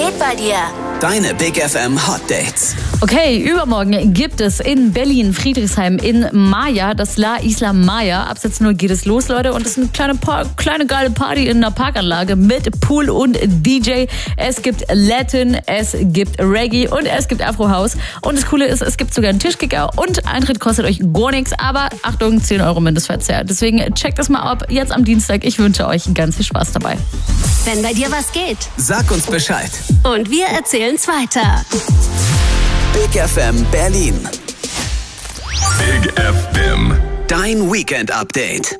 geht bei dir? Deine Big FM Hot Dates. Okay, übermorgen gibt es in Berlin, Friedrichshain, in Maya, das La Isla Maya. Ab 17 Uhr geht es los, Leute. Und es ist eine kleine geile Party in einer Parkanlage mit Pool und DJ. Es gibt Latin, es gibt Reggae und es gibt Afro House. Und das Coole ist, es gibt sogar einen Tischkicker und Eintritt kostet euch gar nichts. Aber Achtung, 10 Euro Mindestverzehr. Deswegen checkt das mal ab, jetzt am Dienstag. Ich wünsche euch ganz viel Spaß dabei. Wenn bei dir was geht, Sag uns Bescheid. und wir erzählen's weiter. Big FM Berlin. Big FM. Dein Weekend Update.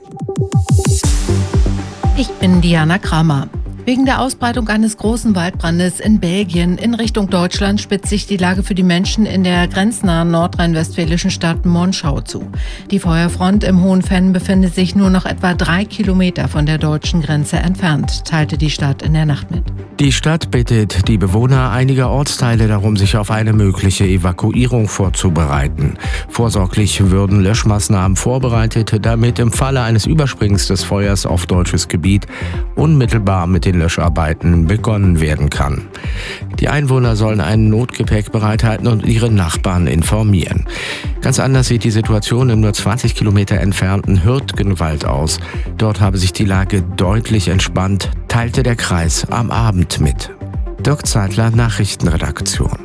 Ich bin Diana Kramer. Wegen der Ausbreitung eines großen Waldbrandes in Belgien in Richtung Deutschland spitzt sich die Lage für die Menschen in der grenznahen nordrhein-westfälischen Stadt Monschau zu. Die Feuerfront im Hohenfenn befindet sich nur noch etwa 3 Kilometer von der deutschen Grenze entfernt, teilte die Stadt in der Nacht mit. Die Stadt bittet die Bewohner einiger Ortsteile darum, sich auf eine mögliche Evakuierung vorzubereiten. Vorsorglich würden Löschmaßnahmen vorbereitet, damit im Falle eines Übersprings des Feuers auf deutsches Gebiet unmittelbar mit den Löscharbeiten begonnen werden kann. Die Einwohner sollen ein Notgepäck bereithalten und ihre Nachbarn informieren. Ganz anders sieht die Situation im nur 20 Kilometer entfernten Hürtgenwald aus. Dort habe sich die Lage deutlich entspannt, teilte der Kreis am Abend mit. Dirk Zeitler, Nachrichtenredaktion.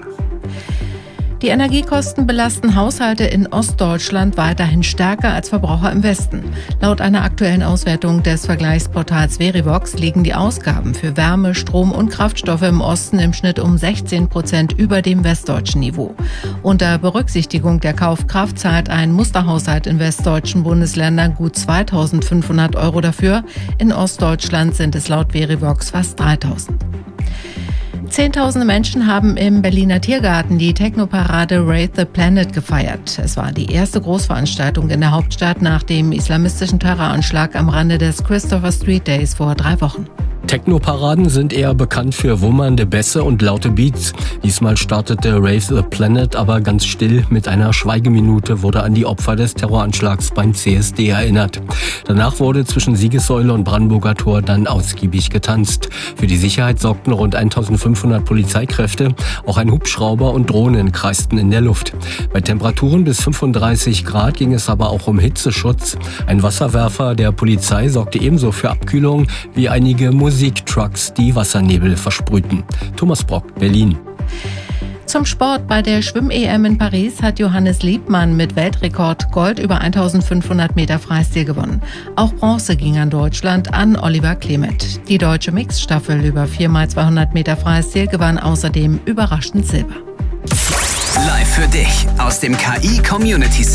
Die Energiekosten belasten Haushalte in Ostdeutschland weiterhin stärker als Verbraucher im Westen. Laut einer aktuellen Auswertung des Vergleichsportals Verivox liegen die Ausgaben für Wärme, Strom und Kraftstoffe im Osten im Schnitt um 16% über dem westdeutschen Niveau. Unter Berücksichtigung der Kaufkraft zahlt ein Musterhaushalt in westdeutschen Bundesländern gut 2.500 Euro dafür. In Ostdeutschland sind es laut Verivox fast 3.000. Zehntausende Menschen haben im Berliner Tiergarten die Technoparade Raid the Planet gefeiert. Es war die erste Großveranstaltung in der Hauptstadt nach dem islamistischen Terroranschlag am Rande des Christopher Street Days vor 3 Wochen. Technoparaden sind eher bekannt für wummernde Bässe und laute Beats. Diesmal startete Rave the Planet aber ganz still. Mit einer Schweigeminute wurde an die Opfer des Terroranschlags beim CSD erinnert. Danach wurde zwischen Siegessäule und Brandenburger Tor dann ausgiebig getanzt. Für die Sicherheit sorgten rund 1500 Polizeikräfte. Auch ein Hubschrauber und Drohnen kreisten in der Luft. Bei Temperaturen bis 35 Grad ging es aber auch um Hitzeschutz. Ein Wasserwerfer der Polizei sorgte ebenso für Abkühlung wie einige Musiktrucks, die Wassernebel versprühten. Thomas Brock, Berlin. Zum Sport: Bei der Schwimm-EM in Paris hat Johannes Liebmann mit Weltrekord Gold über 1500 Meter Freistil gewonnen. Auch Bronze ging an Deutschland an Oliver Klemet. Die deutsche Mixstaffel über 4x200 Meter Freistil gewann außerdem überraschend Silber. Live für dich aus dem KI Community